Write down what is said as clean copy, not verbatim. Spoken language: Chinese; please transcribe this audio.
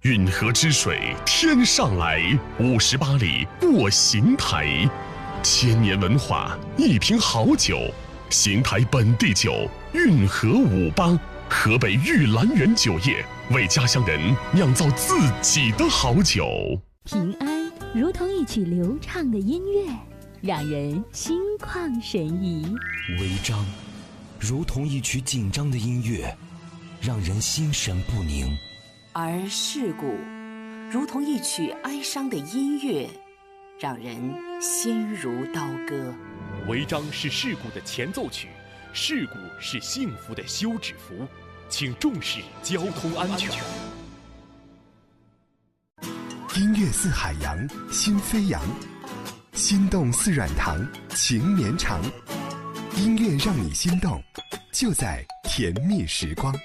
运河之水天上来，58里过邢台，千年文化，一瓶好酒，邢台本地酒，运河58，河北玉兰园酒业为家乡人酿造自己的好酒。 平安如同一曲流畅的音乐，让人心旷神怡； 违章如同一曲紧张的音乐，让人心神不宁； 而事故如同一曲哀伤的音乐，让人心如刀割。 违章是事故的前奏曲，事故是幸福的休止符，请重视交通安全。 音乐似海洋，心飞扬；心动似软糖，情绵长。音乐让你心动，就在甜蜜时光。